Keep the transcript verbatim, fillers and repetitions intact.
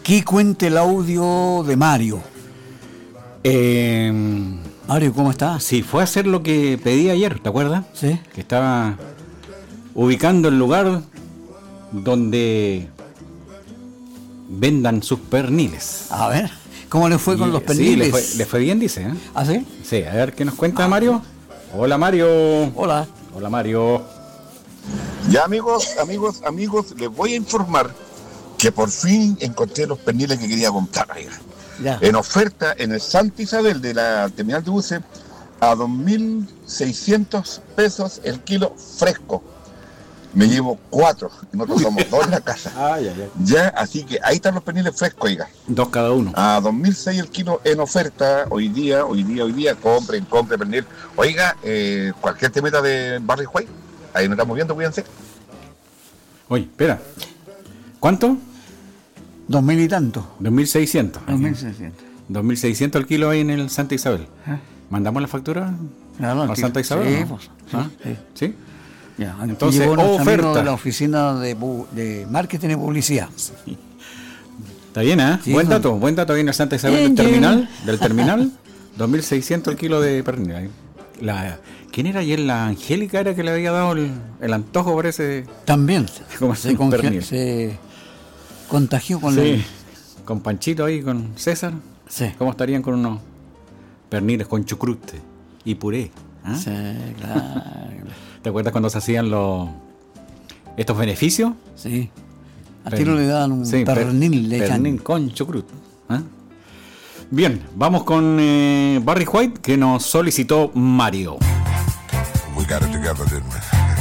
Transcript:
Aquí cuente el audio de Mario. Eh, Mario, ¿cómo estás? sí, fue a hacer lo que pedí ayer, ¿te acuerdas? Sí. Que estaba ubicando el lugar donde vendan sus perniles. A ver, ¿cómo le fue Y, con los sí, perniles? le fue, le fue bien, dice. ¿eh? ¿Ah, sí? Sí, a ver qué nos cuenta Mario. Hola, Mario. Hola. Hola, Mario. Ya, amigos, amigos, amigos, les voy a informar que por fin encontré los perniles que quería comprar. Oiga. Ya. En oferta en el Santa Isabel de la terminal de buses a dos mil seiscientos pesos el kilo fresco. Me llevo cuatro, nosotros somos dos en la casa. Ay, ay, ay. Ya, así que ahí están los perniles frescos, oiga. Dos cada uno. A dos mil seis el kilo en oferta, hoy día, hoy día, hoy día, compren, compren, pernil. Oiga, eh, cualquier temita de Barry White, ahí nos estamos viendo, cuídense. Oye, espera. ¿Cuánto? Dos mil y tanto. dos mil seiscientos. Dos mil seiscientos. dos mil seiscientos el kilo ahí en el Santa Isabel. ¿Eh? ¿Mandamos la factura Claro, a aquí- Santa Isabel? Sí, ¿no? pues, sí, ¿Ah? sí. ¿Sí? Ya, aquí Entonces, llegó nuestro amigo oferta. de la oficina de, pu- de marketing y publicidad. Está bien, ¿eh? Sí, buen con- dato, buen dato ahí en el Santa Isabel del Bien, terminal, del terminal, dos mil seiscientos el kilo de pernil. ahí. La, ¿Quién era ayer? La Angélica era que le había dado el, el antojo, parece. También Como se, un conge- pernil. se contagió con Sí, el... con Panchito ahí, con César. Sí. ¿Cómo estarían con unos perniles con chucrute y puré? ¿ah? Sí, claro. ¿Te acuerdas cuando se hacían los estos beneficios? Sí. A Per- tiro le dan un sí, per- pernil, le echan. pernil con chucrut. ¿ah? Bien, vamos con eh, Barry White, que nos solicitó Mario. We got it together, didn't we?